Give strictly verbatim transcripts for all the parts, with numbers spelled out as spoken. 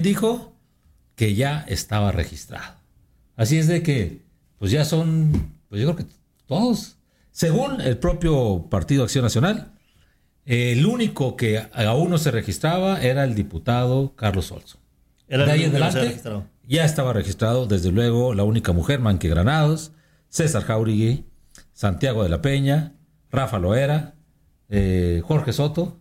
dijo que ya estaba registrado. Así es de que, pues ya son, pues yo creo que todos, según el propio Partido Acción Nacional, eh, el único que aún no se registraba era el diputado Carlos Olson. Era de ahí el en adelante ya estaba registrado, desde luego, la única mujer, Manque Granados, César Jáuregui, Santiago de la Peña, Rafa Loera, eh, Jorge Soto.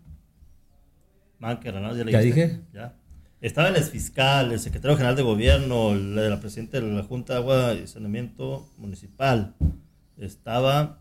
Manque Granados, ya le ¿Ya dijiste? dije? Ya. Estaba el exfiscal, el secretario general de gobierno, la, la presidenta de la Junta de Agua y Saneamiento Municipal. Estaba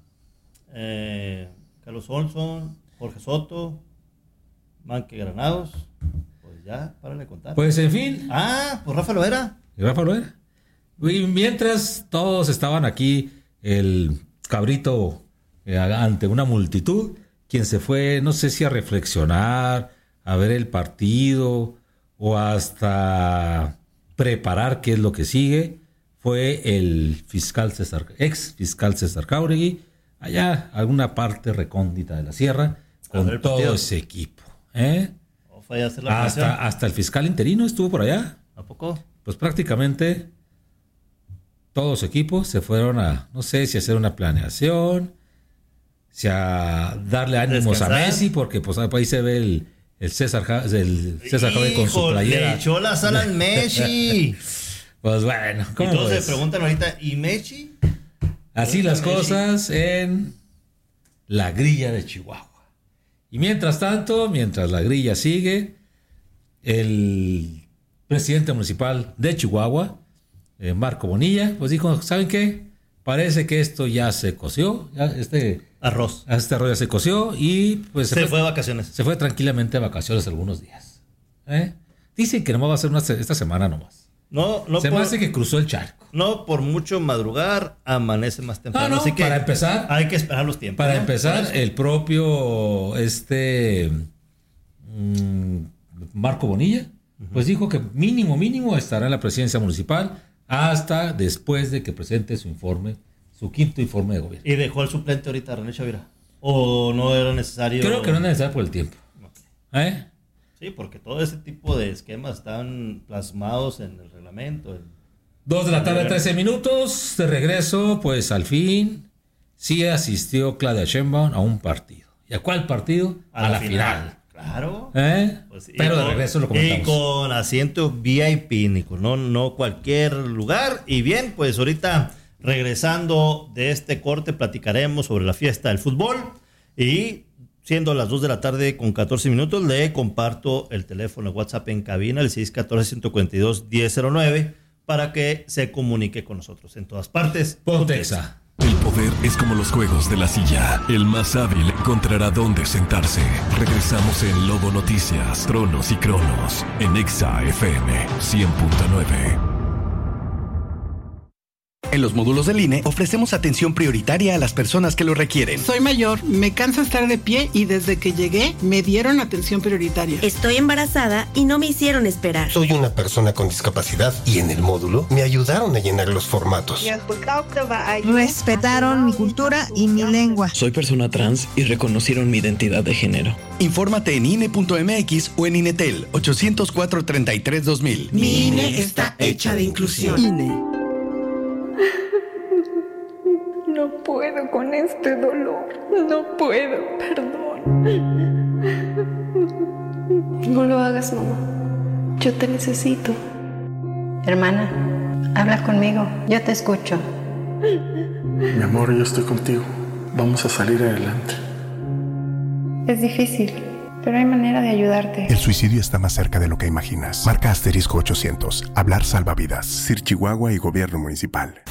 eh, Carlos Olson, Jorge Soto, Manque Granados. Pues ya, párale de contar. Pues en fin. Ah, pues Rafa Loera. ¿Y Rafa Loera? Y mientras todos estaban aquí, el cabrito eh, ante una multitud, quien se fue, no sé si a reflexionar, a ver el partido o hasta preparar qué es lo que sigue, fue el fiscal César, ex fiscal César Jáuregui, allá alguna parte recóndita de la sierra, con todo ese equipo. ¿eh? ¿O fue a hacer la hasta, hasta el fiscal interino estuvo por allá. ¿A poco? Pues prácticamente todos los equipos se fueron a, no sé si hacer una planeación, si a darle ánimos Descansar. a Messi, porque pues ahí se ve el, el César el César Jáuregui con su playera. Le echó la sal al Messi. Pues bueno, ¿cómo Y todos ves? se preguntan ahorita, ¿y Messi? Así las cosas en la grilla de Chihuahua. Y mientras tanto, mientras la grilla sigue, el presidente municipal de Chihuahua, eh, Marco Bonilla, pues dijo, ¿saben qué? Parece que esto ya se coció, ya este arroz, este arroz ya se coció y pues se, se fue, fue de vacaciones. Se fue tranquilamente de vacaciones algunos días. ¿eh? Dicen que nomás va a ser una, esta semana nomás. No, no se por, me hace que cruzó el charco. No por mucho madrugar, amanece más temprano. No, no, así que para empezar, hay que esperar los tiempos. Para ¿no? empezar, para el propio este mmm, Marco Bonilla, uh-huh. pues dijo que mínimo, mínimo estará en la presidencia municipal hasta después de que presente su informe, su quinto informe de gobierno. ¿Y dejó al suplente ahorita, René Chavira? ¿O no era necesario? Creo que no es necesario por el tiempo. Okay. ¿Eh? Sí, porque todo ese tipo de esquemas están plasmados en el reglamento. En... Dos de la tarde, trece minutos. De regreso, pues al fin, sí asistió Claudia Sheinbaum a un partido. ¿Y a cuál partido? A, a la, la final. final. Claro. ¿Eh? Pues, Pero con, de regreso lo comentamos. Y con asiento V I P, Nico, no, no cualquier lugar. Y bien, pues ahorita regresando de este corte platicaremos sobre la fiesta del fútbol. Y siendo las dos de la tarde con catorce minutos, le comparto el teléfono de WhatsApp en cabina, el seis uno cuatro, uno cuatro dos, uno cero cero nueve, para que se comunique con nosotros en todas partes. Pontexa. El poder es como los juegos de la silla. El más hábil encontrará dónde sentarse. Regresamos en Lobo Noticias, Tronos y Cronos, en Exa F M cien punto nueve. En los módulos del I N E ofrecemos atención prioritaria a las personas que lo requieren. Soy mayor, me cansa estar de pie y desde que llegué me dieron atención prioritaria. Estoy embarazada y no me hicieron esperar. Soy una persona con discapacidad y en el módulo me ayudaron a llenar los formatos. Respetaron mi cultura y mi lengua. Soy persona trans y reconocieron mi identidad de género. Infórmate en I N E punto M X o en INETEL ocho cero cuatro, treinta y tres, dos mil. Mi I N E está hecha de inclusión. I N E. No puedo con este dolor. No puedo, perdón. No lo hagas, mamá. Yo te necesito. Hermana, habla conmigo. Yo te escucho. Mi amor, yo estoy contigo. Vamos a salir adelante. Es difícil, pero hay manera de ayudarte. El suicidio está más cerca de lo que imaginas. Marca asterisco ochocientos. Hablar salva vidas. C I R Chihuahua y Gobierno Municipal.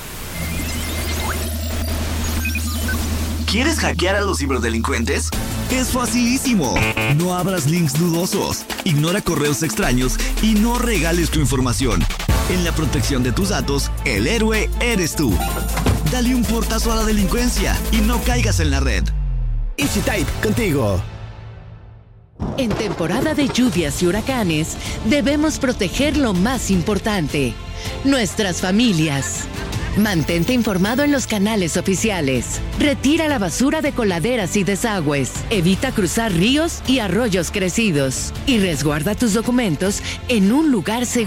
¿Quieres hackear a los ciberdelincuentes? Es facilísimo. No abras links dudosos, ignora correos extraños y no regales tu información. En la protección de tus datos, el héroe eres tú. Dale un portazo a la delincuencia y no caigas en la red. EasyType, contigo. En temporada de lluvias y huracanes, debemos proteger lo más importante, nuestras familias. Mantente informado en los canales oficiales. Retira la basura de coladeras y desagües. Evita cruzar ríos y arroyos crecidos. Y resguarda tus documentos en un lugar seguro.